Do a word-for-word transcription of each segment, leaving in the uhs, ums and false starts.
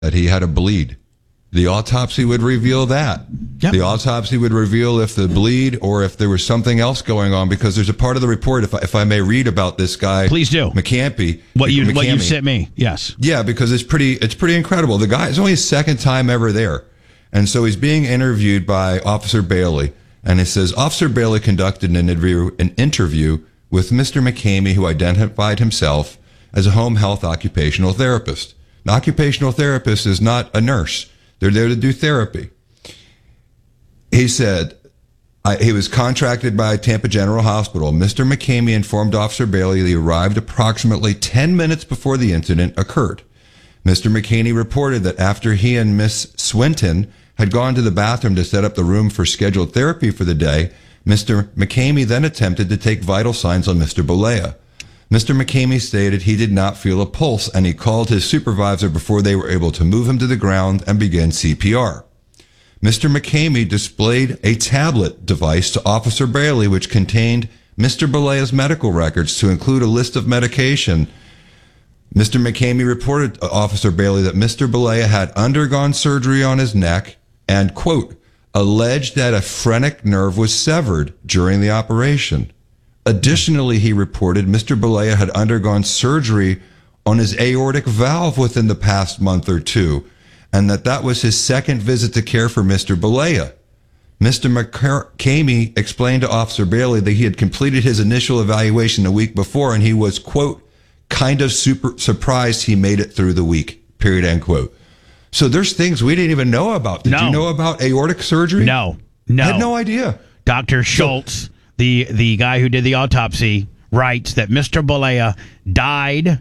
that he had a bleed. The autopsy would reveal that. Yep. The autopsy would reveal if the bleed or if there was something else going on, because there's a part of the report, if I, if I may read about this guy. Please do. McCampy. What you, McCamey. what you sent me, yes. Yeah, because it's pretty, it's pretty incredible. The guy is only his second time ever there. And so he's being interviewed by Officer Bailey. And it says, Officer Bailey conducted an interview, an interview with Mister McCamey, who identified himself as a home health occupational therapist. An occupational therapist is not a nurse. They're there to do therapy. He said I, he was contracted by Tampa General Hospital. Mister McCamey informed Officer Bailey that he arrived approximately ten minutes before the incident occurred. Mister McCamey reported that after he and Miss Swinton had gone to the bathroom to set up the room for scheduled therapy for the day, Mister McCamey then attempted to take vital signs on Mister Bollea. Mister McCamey stated he did not feel a pulse, and he called his supervisor before they were able to move him to the ground and begin C P R. Mister McCamey displayed a tablet device to Officer Bailey, which contained Mister Bollea's medical records to include a list of medication. Mister McCamey reported to Officer Bailey that Mister Bollea had undergone surgery on his neck and, quote, alleged that a phrenic nerve was severed during the operation. Additionally, he reported Mister Bollea had undergone surgery on his aortic valve within the past month or two, and that that was his second visit to care for Mister Bollea. Mister McCamey explained to Officer Bailey that he had completed his initial evaluation a week before, and he was, quote, kind of super surprised he made it through the week, period, end quote. So there's things we didn't even know about. Did no. you know about aortic surgery? No, no. I had no idea. Doctor Schultz, so, the, the guy who did the autopsy, writes that Mister Bollea died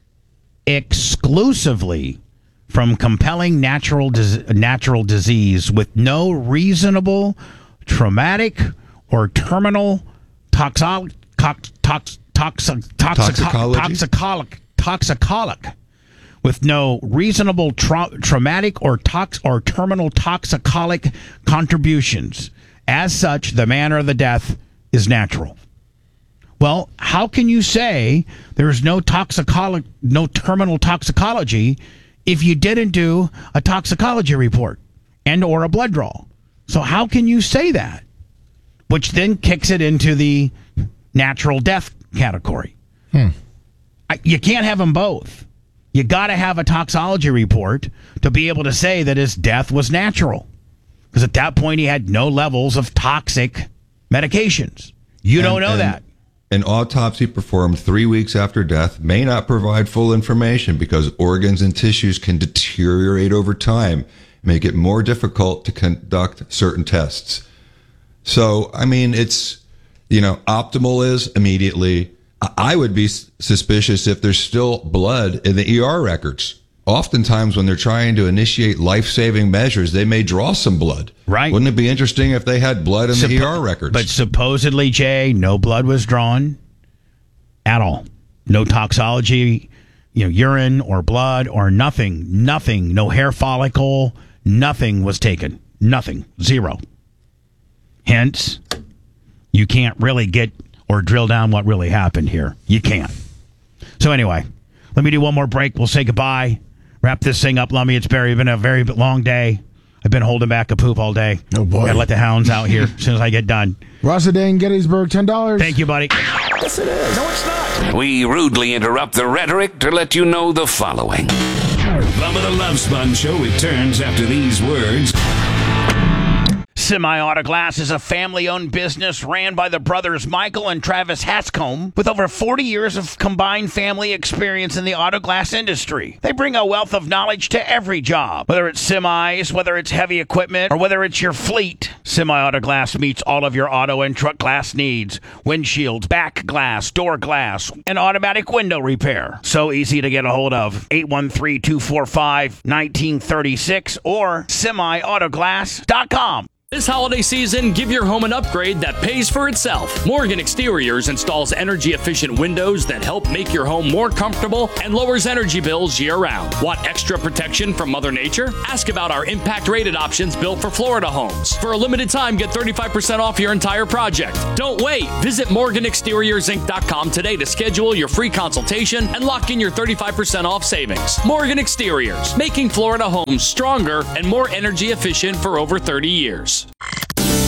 exclusively from compelling natural dis- natural disease with no reasonable, traumatic, or terminal toxo- tox- tox- toxic, toxic, toxicology? toxicolic, toxicolic, with no reasonable tra- traumatic or tox or terminal toxicolic contributions. As such, the manner of the death is natural. Well, how can you say there's no toxicology, no terminal toxicology, if you didn't do a toxicology report and or a blood draw? So how can you say that? Which then kicks it into the natural death category. Hmm. I, you can't have them both. You got to have a toxicology report to be able to say that his death was natural. Because at that point, he had no levels of toxic medications. You and, don't know that. An autopsy performed three weeks after death may not provide full information because organs and tissues can deteriorate over time, make it more difficult to conduct certain tests. So, I mean, it's, you know, optimal is immediately. I would be suspicious if there's still blood in the E R records. Oftentimes when they're trying to initiate life-saving measures, they may draw some blood. Right. Wouldn't it be interesting if they had blood in Suppo- the E R records? But supposedly, Jay, no blood was drawn at all. No toxicology, you know, urine or blood or nothing. Nothing. No hair follicle. Nothing was taken. Nothing. Zero. Hence, you can't really get or drill down what really happened here. You can't. So anyway, let me do one more break. We'll say goodbye. Wrap this thing up, Lummy. It's very, been a very long day. I've been holding back a poop all day. Oh, boy. Gotta let the hounds out here as soon as I get done. Rosadane, Gettysburg, ten dollars. Thank you, buddy. Yes, it is. No, it's not. We rudely interrupt the rhetoric to let you know the following. Bubba the Love Sponge Show returns after these words. Semi-Auto Glass is a family-owned business ran by the brothers Michael and Travis Hatscomb with over forty years of combined family experience in the auto glass industry. They bring a wealth of knowledge to every job, whether it's semis, whether it's heavy equipment, or whether it's your fleet. Semi-Auto Glass meets all of your auto and truck glass needs. Windshields, back glass, door glass, and automatic window repair. So easy to get a hold of. eight one three, two four five, one nine three six or semi auto glass dot com. This holiday season, give your home an upgrade that pays for itself. Morgan Exteriors installs energy-efficient windows that help make your home more comfortable and lowers energy bills year-round. Want extra protection from Mother Nature? Ask about our impact-rated options built for Florida homes. For a limited time, get thirty-five percent off your entire project. Don't wait. Visit Morgan Exteriors Inc dot com today to schedule your free consultation and lock in your thirty-five percent off savings. Morgan Exteriors, making Florida homes stronger and more energy efficient for over thirty years.